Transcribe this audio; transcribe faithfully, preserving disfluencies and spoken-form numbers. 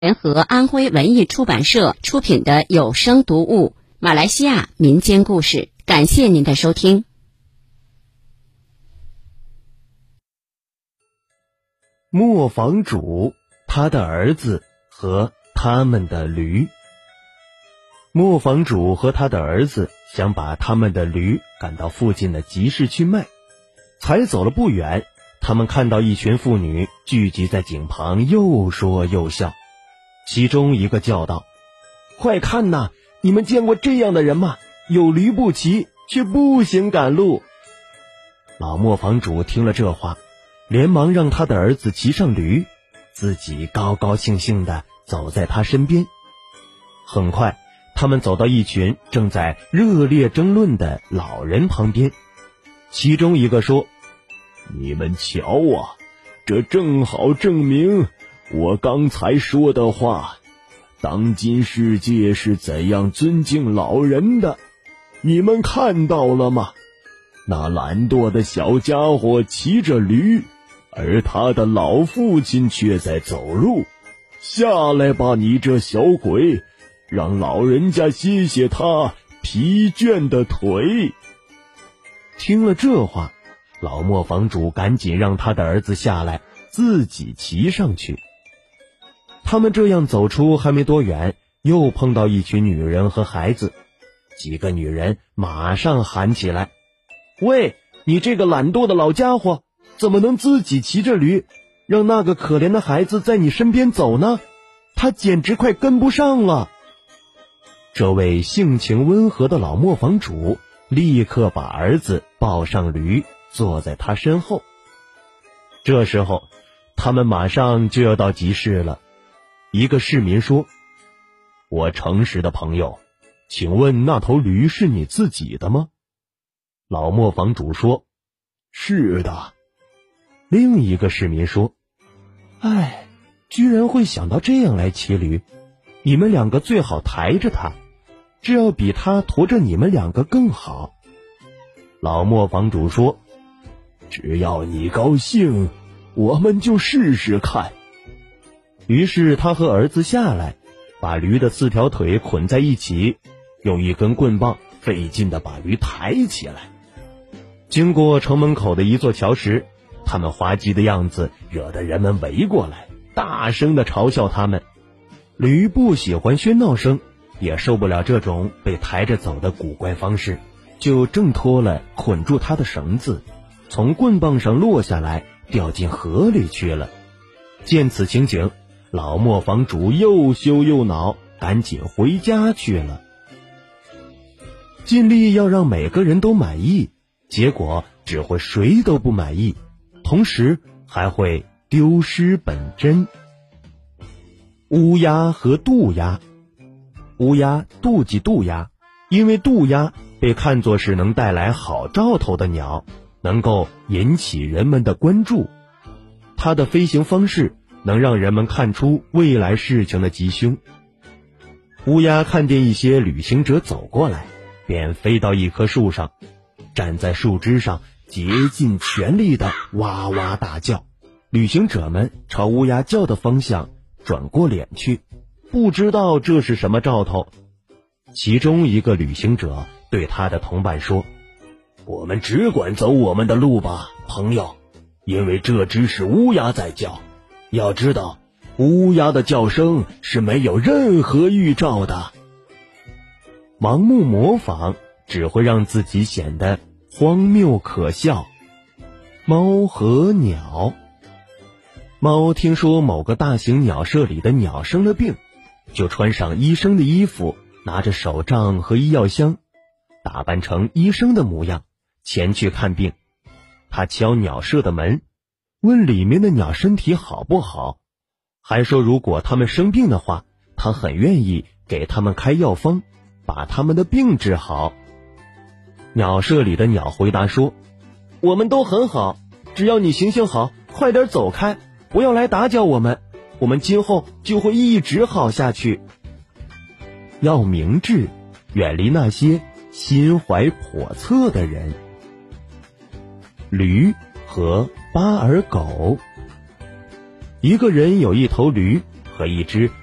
人和安徽文艺出版社出品的有声读物《马来西亚民间故事》，感谢您的收听。 磨坊主、他的儿子和他们的驴。磨坊主和他的儿子想把他们的驴赶到附近的集市去卖，才走了不远，他们看到一群妇女聚集在井旁，又说又笑。其中一个叫道：“快看呐，你们见过这样的人吗？有驴不骑，却步行赶路。”老磨坊主听了这话，连忙让他的儿子骑上驴，自己高高兴兴地走在他身边。很快，他们走到一群正在热烈争论的老人旁边。其中一个说：“你们瞧啊，这正好证明我刚才说的话，当今世界是怎样尊敬老人的，你们看到了吗？那懒惰的小家伙骑着驴，而他的老父亲却在走路。下来吧，你这小鬼，让老人家歇歇他疲倦的腿。”听了这话，老磨坊主赶紧让他的儿子下来，自己骑上去。他们这样走出还没多远，又碰到一群女人和孩子。几个女人马上喊起来：“喂，你这个懒惰的老家伙，怎么能自己骑着驴，让那个可怜的孩子在你身边走呢？他简直快跟不上了。”这位性情温和的老磨坊主立刻把儿子抱上驴，坐在他身后。这时候，他们马上就要到集市了。一个市民说：“我诚实的朋友，请问那头驴是你自己的吗？”老磨坊主说：“是的。”另一个市民说：“哎，居然会想到这样来骑驴，你们两个最好抬着它，这要比他驮着你们两个更好。”老磨坊主说：“只要你高兴，我们就试试看。”于是他和儿子下来，把驴的四条腿捆在一起，用一根棍棒费劲地把驴抬起来。经过城门口的一座桥时，他们滑稽的样子惹得人们围过来，大声地嘲笑他们。驴不喜欢喧闹声，也受不了这种被抬着走的古怪方式，就挣脱了捆住他的绳子，从棍棒上落下来，掉进河里去了。见此情景，老磨坊主又羞又恼，赶紧回家去了。尽力要让每个人都满意，结果只会谁都不满意，同时还会丢失本真。乌鸦和渡鸦。乌鸦妒忌渡鸦，因为渡鸦被看作是能带来好兆头的鸟，能够引起人们的关注。它的飞行方式能让人们看出未来事情的吉凶。乌鸦看见一些旅行者走过来，便飞到一棵树上，站在树枝上，竭尽全力地哇哇大叫。旅行者们朝乌鸦叫的方向转过脸去，不知道这是什么兆头。其中一个旅行者对他的同伴说：“我们只管走我们的路吧，朋友，因为这只是乌鸦在叫。要知道，乌鸦的叫声是没有任何预兆的。”盲目模仿只会让自己显得荒谬可笑。猫和鸟。猫听说某个大型鸟舍里的鸟生了病，就穿上医生的衣服，拿着手杖和医药箱，打扮成医生的模样，前去看病。他敲鸟舍的门，问里面的鸟身体好不好，还说如果他们生病的话，他很愿意给他们开药方，把他们的病治好。鸟舍里的鸟回答说：“我们都很好，只要你行行好，快点走开，不要来打搅我们，我们今后就会一直好下去。”要明智，远离那些心怀叵测的人。驴和巴尔狗。一个人有一头驴和一只